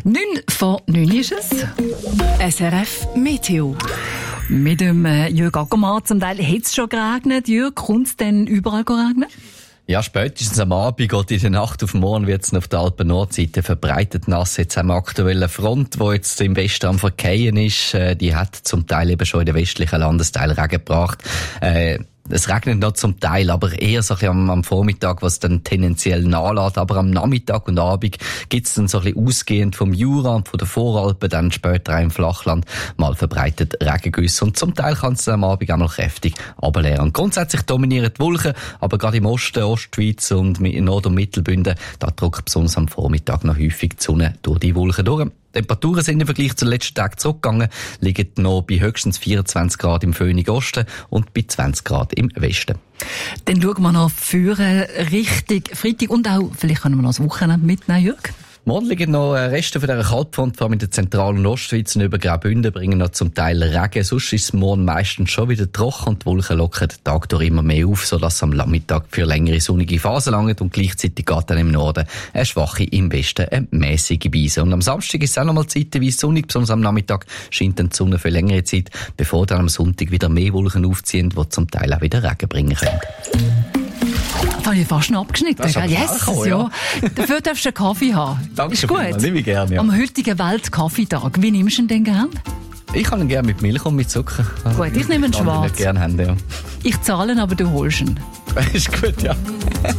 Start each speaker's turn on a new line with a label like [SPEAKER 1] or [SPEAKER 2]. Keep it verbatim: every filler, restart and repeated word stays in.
[SPEAKER 1] neun vor neun ist es. S R F Meteo. Mit dem äh, Jürg Ackermann zum Teil hat es schon geregnet. Jürg, kommt es denn überall regnen?
[SPEAKER 2] Ja, spätestens am Abend oder in der Nacht auf morgen wird es auf der Alpen-Nordseite verbreitet nass. Jetzt haben wir aktuelle Front, die jetzt im Westen am Verkehren ist. Äh, die hat zum Teil eben schon in den westlichen Landesteilen Regen gebracht. Äh, Es regnet noch zum Teil, aber eher so ein bisschen am, am Vormittag, was dann tendenziell nachlässt. Aber am Nachmittag und Abend gibt's dann so ein bisschen ausgehend vom Jura und von den Voralpen, dann später auch im Flachland mal verbreitet Regengüsse. Und zum Teil kann es am Abend auch mal kräftig runterleeren. Grundsätzlich dominieren die Wolken, aber gerade im Osten, Ostschweiz und in Nord- und Mittelbünden, da drückt besonders am Vormittag noch häufig die Sonne durch die Wolken durch. Die Temperaturen sind im Vergleich zum letzten Tag zurückgegangen, liegen noch bei höchstens vierundzwanzig Grad im Föhnig Osten und bei zwanzig Grad im Westen.
[SPEAKER 1] Dann schauen wir noch für Richtung Freitag und auch, vielleicht können wir noch das Wochenende mitnehmen, Jürg.
[SPEAKER 2] Morgen liegen noch Reste von dieser Kaltfront, vor allem in der Zentral- und Ostschweiz und über Graubünden, bringen noch zum Teil Regen. Sonst ist es morgen meistens schon wieder trocken und die Wolken lockern den Tag durch immer mehr auf, sodass es am Nachmittag für längere sonnige Phasen langt und gleichzeitig geht dann im Norden eine schwache, im Westen eine mäßige Beise. Und am Samstag ist es auch noch mal zeitweise sonnig, besonders am Nachmittag scheint dann die Sonne für längere Zeit, bevor dann am Sonntag wieder mehr Wolken aufziehen, die zum Teil auch wieder Regen bringen können.
[SPEAKER 1] Das habe ich fast noch abgeschnitten.
[SPEAKER 2] Das ist aber
[SPEAKER 1] yes,
[SPEAKER 2] schnell gekommen,
[SPEAKER 1] ja. Dafür darfst du einen Kaffee haben.
[SPEAKER 2] Danke
[SPEAKER 1] ist gut.
[SPEAKER 2] vielmals, nehme ich gerne, ja.
[SPEAKER 1] Am heutigen Weltkaffeetag. Wie nimmst du ihn denn gern?
[SPEAKER 2] Ich kann ihn gerne mit Milch und mit Zucker.
[SPEAKER 1] Gut, ich nehme ihn
[SPEAKER 2] Kann
[SPEAKER 1] schwarz.
[SPEAKER 2] Ich nicht gerne haben, ja.
[SPEAKER 1] Ich zahle, aber du holst ihn.
[SPEAKER 2] Ist gut, ja.